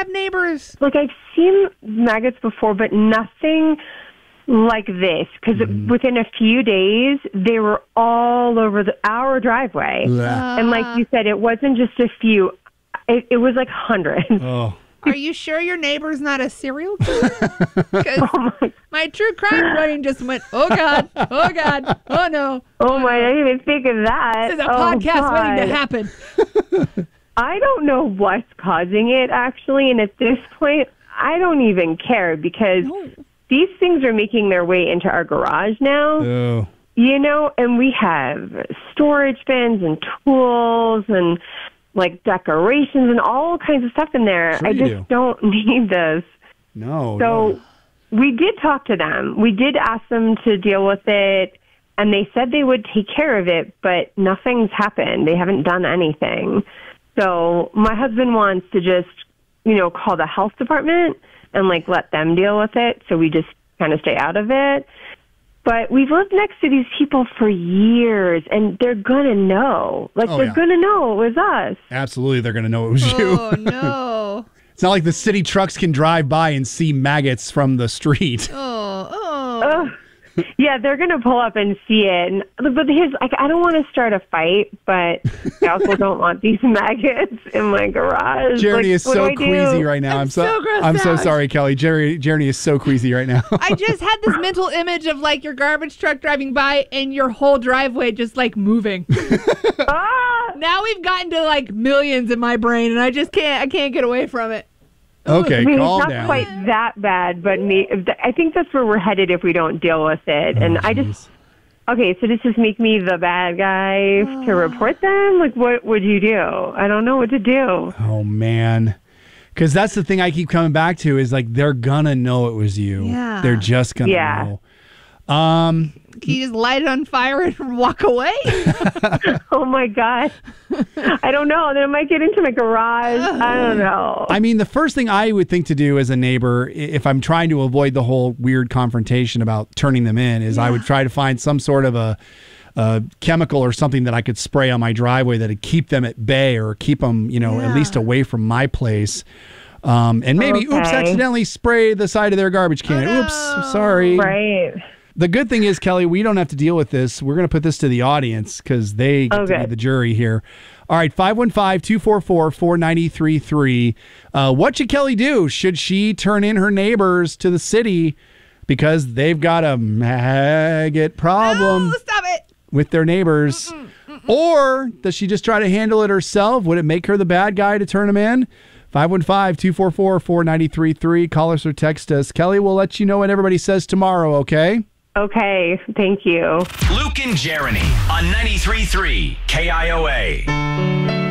have neighbors? Like, I've seen maggots before, but nothing like this. Because within a few days, they were all over our driveway. And like you said, it wasn't just a few. It was like hundreds. Oh. Are you sure your neighbor's not a serial killer? Because my true crime brain just went, oh, God, oh, no. Oh, my, I didn't even think of that. This is a podcast waiting to happen. I don't know what's causing it, actually. And at this point, I don't even care because these things are making their way into our garage now. Oh. You know, and we have storage bins and tools and like decorations and all kinds of stuff in there. Sure I just don't need this. No. So we did talk to them. We did ask them to deal with it, and they said they would take care of it, but nothing's happened. They haven't done anything. So my husband wants to just, you know, call the health department and like let them deal with it. So we just kind of stay out of it. But we've lived next to these people for years, and they're going to know. Like, they're going to know it was us. Absolutely, they're going to know it was you. Oh, no. It's not like the city trucks can drive by and see maggots from the street. Yeah, they're going to pull up and see it. But here's, like, I don't want to start a fight, but I also don't want these maggots in my garage. Jeremy is so queasy right now. I'm so sorry, Kelly. Jeremy is so queasy right now. I just had this mental image of like your garbage truck driving by and your whole driveway just like moving. Now we've gotten to like millions in my brain, and I can't get away from it. Okay, I mean, calm it's not down. quite that bad, but I think that's where we're headed if we don't deal with it. And okay, so does this make me the bad guy to report them? Like, what would you do? I don't know what to do. Oh, man. Because that's the thing I keep coming back to is like they're going to know it was you. Yeah. They're just going to know. Can you just light it on fire and walk away? Oh, my God. I don't know. Then I might get into my garage. I don't know. I mean, the first thing I would think to do as a neighbor, if I'm trying to avoid the whole weird confrontation about turning them in, is I would try to find some sort of a chemical or something that I could spray on my driveway that would keep them at bay or keep them, you know, at least away from my place. And maybe, accidentally spray the side of their garbage can. Oh, no. Oops, sorry. Right. The good thing is, Kelly, we don't have to deal with this. We're going to put this to the audience because they get to be the jury here. All right, 515-244-4933. What should Kelly do? Should she turn in her neighbors to the city because they've got a maggot problem with their neighbors? Or does she just try to handle it herself? Would it make her the bad guy to turn them in? 515-244-4933. Call us or text us. Kelly, we'll let you know what everybody says tomorrow, okay? Okay, thank you. Luke and Jeremy on 93.3 KIOA.